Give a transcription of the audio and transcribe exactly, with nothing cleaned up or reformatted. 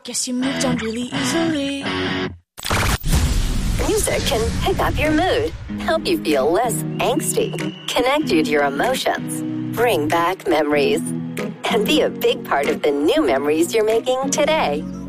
Guess you moved on really easily. Music can pick up your mood, help you feel less angsty, connect you to your emotions, bring back memories, and be a big part of the new memories you're making today.